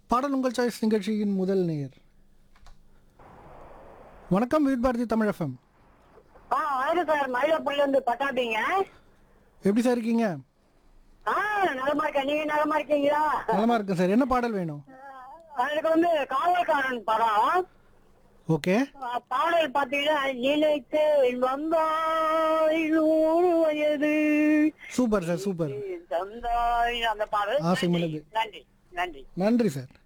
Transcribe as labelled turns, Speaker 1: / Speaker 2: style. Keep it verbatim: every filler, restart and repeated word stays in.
Speaker 1: பாடல் உங்கள் சாய்ஸ் நிகழ்ச்சியின் முதல் நேயர். வணக்கம் வித் பாரதி தமிழ் எஃப்எம்.
Speaker 2: ஆ ஆயிரம் சார் மயிலாப்பூர்ல இருந்து பட்டாபிங்க.
Speaker 1: எப்படி சார் இருக்கீங்க?
Speaker 2: ஆ நலமா இருக்கேன். நீங்க நலமா இருக்கீங்களா?
Speaker 1: நலமா இருக்கேன் சார். என்ன பாடல் வேணும்?
Speaker 2: எனக்கு வந்து காவல்காரன் படம்.
Speaker 1: ஓகே.
Speaker 2: ஆ, பாடல் பாத்தீங்கன்னா நிலைத்து வந்தாய் நூறு வயது
Speaker 1: சூப்பர் சார், சூப்பர்.
Speaker 2: தந்தாய் அந்த பாடல்.
Speaker 1: ஆசை
Speaker 2: நன்றி,
Speaker 1: மனது.
Speaker 2: நன்றி நன்றி
Speaker 1: நன்றி சார்.